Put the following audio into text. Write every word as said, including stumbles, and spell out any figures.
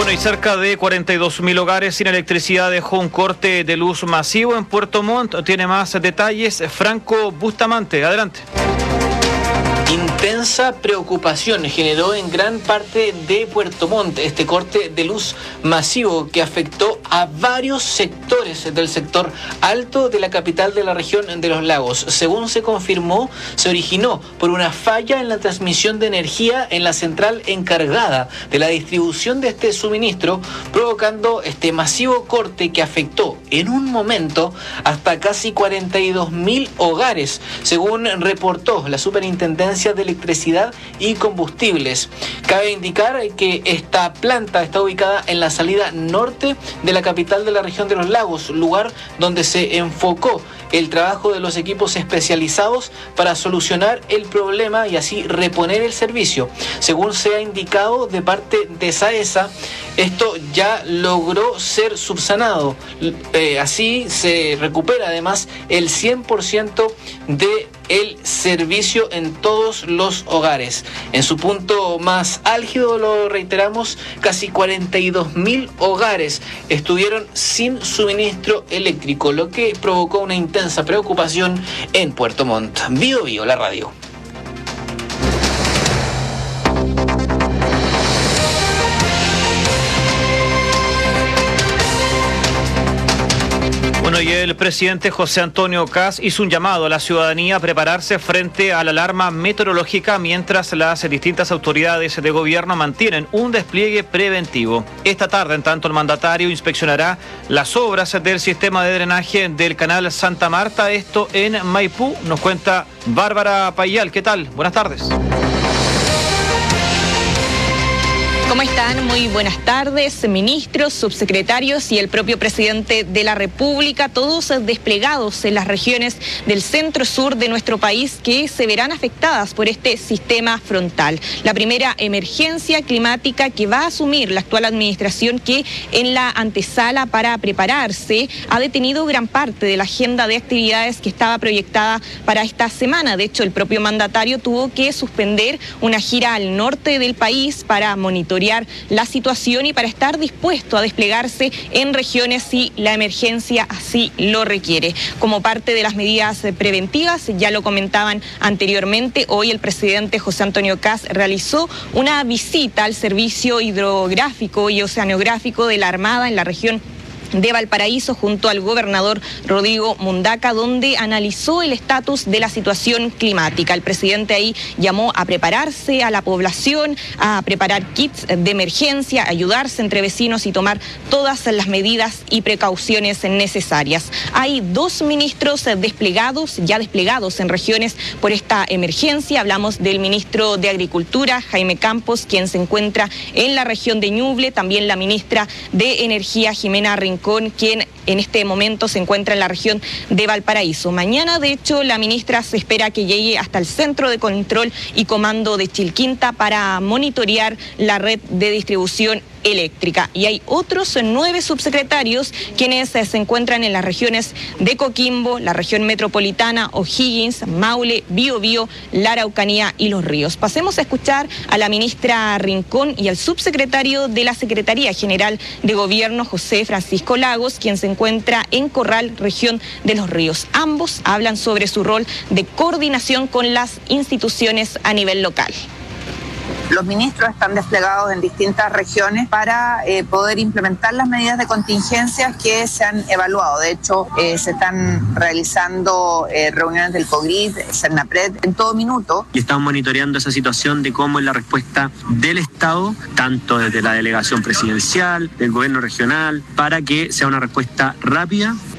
Bueno, y cerca de cuarenta y dos mil hogares sin electricidad dejó un corte de luz masivo en Puerto Montt. Tiene más detalles Franco Bustamante. Adelante. Intensa preocupación generó en gran parte de Puerto Montt este corte de luz masivo que afectó a varios sectores del sector alto de la capital de la región de los lagos. Según se confirmó, se originó por una falla en la transmisión de energía en la central encargada de la distribución de este suministro, provocando este masivo corte que afectó en un momento hasta casi cuarenta y dos mil hogares, según reportó la Superintendencia de Electricidad y Combustibles. Cabe indicar que esta planta está ubicada en la salida norte de la capital de la región de los lagos, lugar donde se enfocó el trabajo de los equipos especializados para solucionar el problema y así reponer el servicio. Según se ha indicado de parte de SAESA, esto ya logró ser subsanado. Eh, así se recupera además el cien por ciento de el servicio en todos los hogares. En su punto más álgido, lo reiteramos, casi cuarenta y dos mil hogares estuvieron sin suministro eléctrico, lo que provocó una intensa preocupación en Puerto Montt. Bio Bio, la radio. Bueno, y el presidente José Antonio Kast hizo un llamado a la ciudadanía a prepararse frente a la alarma meteorológica mientras las distintas autoridades de gobierno mantienen un despliegue preventivo. Esta tarde, en tanto, el mandatario inspeccionará las obras del sistema de drenaje del canal Santa Marta, esto en Maipú. Nos cuenta Bárbara Payal. ¿Qué tal? Buenas tardes. ¿Cómo están? Muy buenas tardes, ministros, subsecretarios y el propio presidente de la República, todos desplegados en las regiones del centro-sur de nuestro país que se verán afectadas por este sistema frontal. La primera emergencia climática que va a asumir la actual administración, que en la antesala para prepararse ha detenido gran parte de la agenda de actividades que estaba proyectada para esta semana. De hecho, el propio mandatario tuvo que suspender una gira al norte del país para monitorear la situación y para estar dispuesto a desplegarse en regiones si la emergencia así lo requiere. Como parte de las medidas preventivas, ya lo comentaban anteriormente, hoy el presidente José Antonio Kast realizó una visita al servicio hidrográfico y oceanográfico de la Armada en la región de Valparaíso junto al gobernador Rodrigo Mundaca, donde analizó el estatus de la situación climática. El presidente ahí llamó a prepararse a la población, a preparar kits de emergencia, ayudarse entre vecinos y tomar todas las medidas y precauciones necesarias. Hay dos ministros desplegados, ya desplegados en regiones por esta emergencia. Hablamos del ministro de Agricultura, Jaime Campos, quien se encuentra en la región de Ñuble, también la ministra de Energía, Jimena Rincón, quien en este momento se encuentra en la región de Valparaíso. Mañana, de hecho, la ministra se espera que llegue hasta el Centro de Control y Comando de Chilquinta para monitorear la red de distribución eléctrica. Y hay otros nueve subsecretarios quienes se encuentran en las regiones de Coquimbo, la región metropolitana, O'Higgins, Maule, Biobío, la Araucanía y Los Ríos. Pasemos a escuchar a la ministra Rincón y al subsecretario de la Secretaría General de Gobierno, José Francisco Lagos, quien se encuentra en Corral, región de Los Ríos. Ambos hablan sobre su rol de coordinación con las instituciones a nivel local. Los ministros están desplegados en distintas regiones para eh, poder implementar las medidas de contingencias que se han evaluado. De hecho, eh, se están realizando eh, reuniones del COGRID, CERNAPRED, en todo minuto. Y estamos monitoreando esa situación de cómo es la respuesta del Estado, tanto desde la delegación presidencial, del gobierno regional, para que sea una respuesta rápida